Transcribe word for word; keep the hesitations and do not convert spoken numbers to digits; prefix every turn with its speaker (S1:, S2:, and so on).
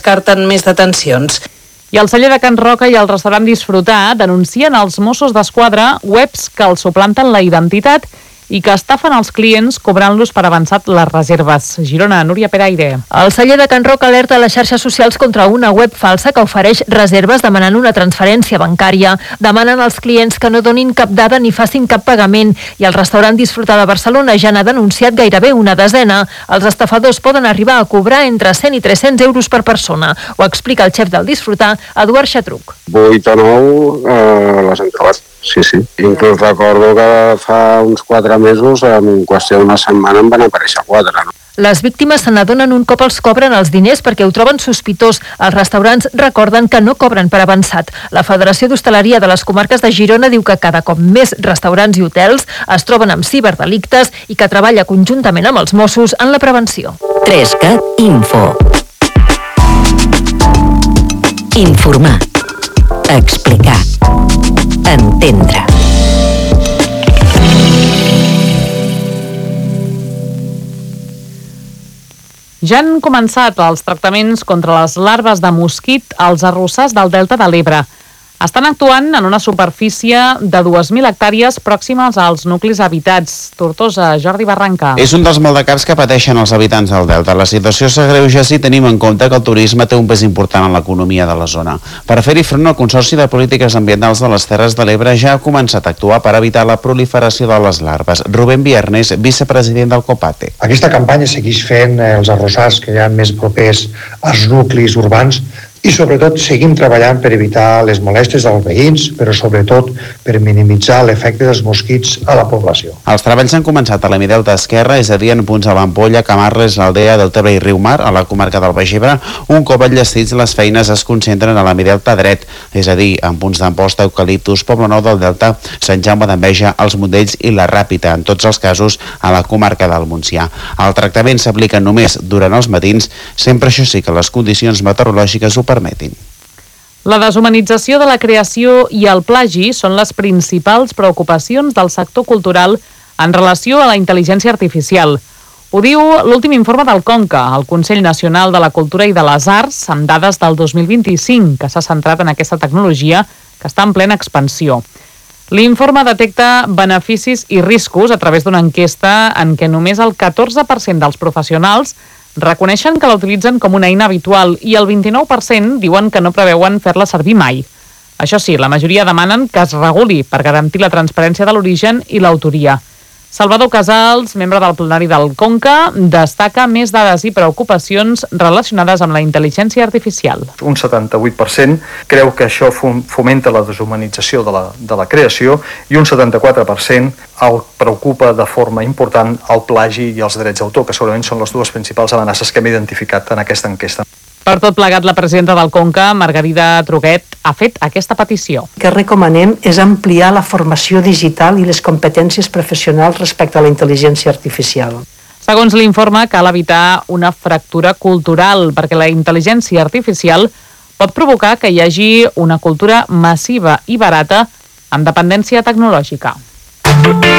S1: descarten més detencions.
S2: I el celler de Can Roca i el restaurant Disfrutar denuncien als Mossos d'Esquadra webs que els suplanten la identitat i que estafen els clients cobrant-los per avançat les reserves. Girona, Núria Peraire.
S3: El celler de Can Roca alerta a les xarxes socials contra una web falsa que ofereix reserves demanant una transferència bancària. Demanen als clients que no donin cap dada ni facin cap pagament. I el restaurant Disfrutar de Barcelona ja n'ha denunciat gairebé una desena. Els estafadors poden arribar a cobrar entre cent i tres-cents euros per persona. Ho explica el xef del Disfrutar, Eduard Xatruc.
S4: vuit o nou eh, les hem trobat. Sí, sí. Inclús recordo que fa uns quatre mesos, en qüestió d'una setmana, en van aparèixer quatre. No?
S3: Les víctimes se n'adonen un cop els cobren els diners perquè ho troben sospitós. Els restaurants recorden que no cobren per avançat. La Federació d'Hostaleria de les Comarques de Girona diu que cada cop més restaurants i hotels es troben amb ciberdelictes i que treballa conjuntament amb els Mossos en la prevenció.
S5: Trescat Info. Informar. Explicar. Entendre.
S2: Ja han començat els tractaments contra les larves de mosquit als arrossars del Delta de l'Ebre. Estan actuant en una superfície de dues mil hectàrees pròximes als nuclis habitats. Tortosa, Jordi Barranca.
S6: És un dels maldecaps que pateixen els habitants del Delta. La situació s'agreuja si tenim en compte que el turisme té un pes important en l'economia de la zona. Per fer-hi front, el Consorci de Polítiques Ambientals de les Terres de l'Ebre ja ha començat a actuar per evitar la proliferació de les larves. Rubén Viernes, vicepresident del COPATE.
S7: Aquesta campanya segueix fent els arrossars que hi ha més propers als nuclis urbans i sobretot seguim treballant per evitar les molèsties dels veïns, però sobretot per minimitzar l'efecte dels mosquits a la població.
S6: Els treballs han començat a la Delta Esquerra, és a dir, en punts a l'Ampolla, Camarles, l'Aldea, Deltebre i Riumar, a la comarca del Baix Ebre. Un cop enllestits, les feines es concentren a la Delta dret, és a dir, en punts d'Amposta, Eucaliptus, Poblenou del Delta, Sant Jaume d'Enveja, Els Montells i la Ràpita, en tots els casos a la comarca del Montsià. El tractament s'aplica només durant els matins, sempre això sí que les condicions meteorològiques ho permetin.
S2: La deshumanització de la creació i el plagi són les principals preocupacions del sector cultural en relació a la intel·ligència artificial. Ho diu l'últim informe del CONCA, el Consell Nacional de la Cultura i de les Arts, amb dades del dos mil vint-i-cinc, que s'ha centrat en aquesta tecnologia que està en plena expansió. L'informe detecta beneficis i riscos a través d'una enquesta en què només el catorze per cent dels professionals reconeixen que la utilitzen com una eina habitual i el vint-i-nou per cent diuen que no preveuen fer-la servir mai. Això sí, la majoria demanen que es reguli per garantir la transparència de l'origen i l'autoria. Salvador Casals, membre del plenari del CONCA, destaca més dades i preocupacions relacionades amb la intel·ligència artificial.
S8: Un setanta-vuit per cent creu que això fomenta la deshumanització de la, de la creació i un setanta-quatre per cent el preocupa de forma important el plagi i els drets d'autor, que segurament són les dues principals amenaces que hem identificat en aquesta enquesta.
S2: Per tot plegat, la presidenta del CONCA, Margarida Truguet, ha fet aquesta petició.
S9: El que recomanem és ampliar la formació digital i les competències professionals respecte a la intel·ligència artificial.
S2: Segons l'informe, cal evitar una fractura cultural, perquè la intel·ligència artificial pot provocar que hi hagi una cultura massiva i barata amb dependència tecnològica.